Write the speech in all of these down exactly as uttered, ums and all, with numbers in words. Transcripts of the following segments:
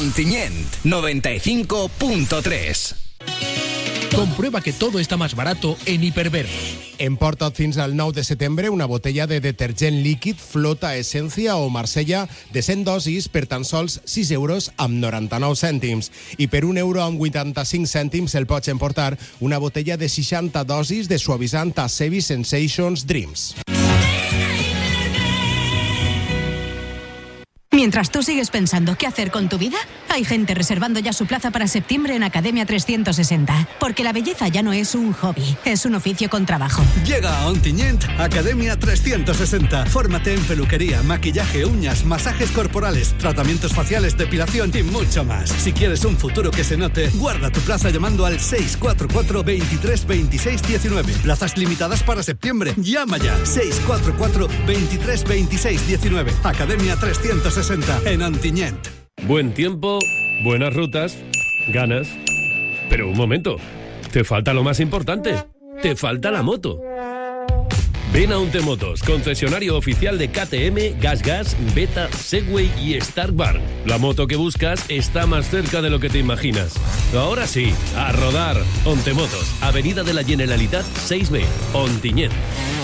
Ontinyent, noventa y cinco punto tres. Comprueba que todo está más barato en Hiperver. Emporta't fins al nou de setembre una botella de detergent líquid Flota Essència o Marsella de cent dosis per tan sols sis euros amb noranta-nou cèntims. I per un euro amb vuitanta-cinc cèntims el pots emportar una botella de seixanta dosis de suavitzant a Sevi Sensations Dreams. Mientras tú sigues pensando qué hacer con tu vida, hay gente reservando ya su plaza para septiembre en Academia trescientos sesenta. Porque la belleza ya no es un hobby, es un oficio con trabajo. Llega a Ontinyent Academia trescientos sesenta. Fórmate en peluquería, maquillaje, uñas, masajes corporales, tratamientos faciales, depilación y mucho más. Si quieres un futuro que se note, guarda tu plaza llamando al seis cuatro cuatro, veintitrés, veintiséis, diecinueve. Plazas limitadas para septiembre. Llama ya. seis cuatro cuatro, veintitrés, veintiséis, diecinueve. Academia trescientos sesenta. En Ontinyent. Buen tiempo, buenas rutas, ganas. Pero un momento, te falta lo más importante, te falta la moto. Ven a Untemotos, concesionario oficial de K T M, GasGas, Beta, Segway y Stark Barn. La moto que buscas está más cerca de lo que te imaginas. Ahora sí, a rodar. Untemotos, Avenida de la Generalitat seis B, Ontinyent.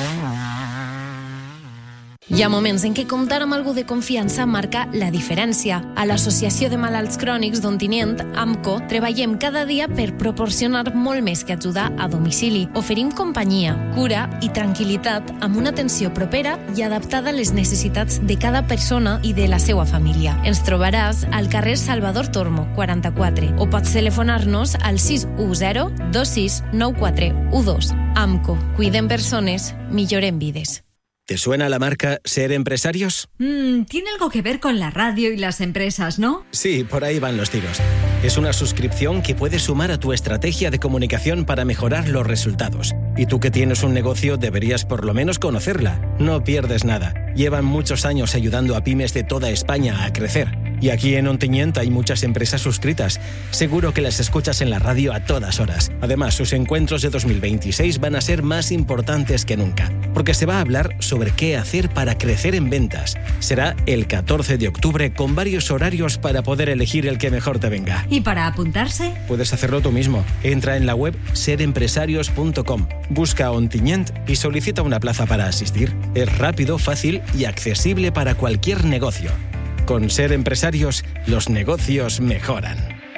Hi ha moments en què comptar amb algú de confiança marca la diferència. A l'Associació de Malalts Crònics d'Ontinyent, AMCO, treballem cada dia per proporcionar molt més que ajudar a domicili. Oferim companyia, cura i tranquil·litat amb una atenció propera i adaptada a les necessitats de cada persona i de la seva família. Ens trobaràs al carrer Salvador Tormo, quaranta-quatre, o pots telefonar-nos al sis u zero, dos sis nou quatre u dos. AMCO, cuidem persones, millorem vides. ¿Te suena la marca Ser Empresarios? Mm, tiene algo que ver con la radio y las empresas, ¿no? Sí, por ahí van los tiros. Es una suscripción que puedes sumar a tu estrategia de comunicación para mejorar los resultados. Y tú que tienes un negocio deberías por lo menos conocerla. No pierdes nada. Llevan muchos años ayudando a pymes de toda España a crecer. Y aquí en Ontinyent hay muchas empresas suscritas. Seguro que las escuchas en la radio a todas horas. Además, sus encuentros de dos mil veintiséis van a ser más importantes que nunca. Porque se va a hablar sobre qué hacer para crecer en ventas. Será el catorce de octubre con varios horarios para poder elegir el que mejor te venga. ¿Y para apuntarse? Puedes hacerlo tú mismo. Entra en la web ser empresarios punto com. Busca Ontinyent y solicita una plaza para asistir. Es rápido, fácil y accesible para cualquier negocio. Con Ser Empresarios, los negocios mejoran.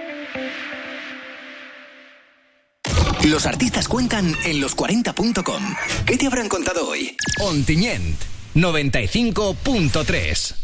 Los artistas cuentan en los cuarenta punto com. ¿Qué te habrán contado hoy? Ontinyent, noventa y cinco punto tres.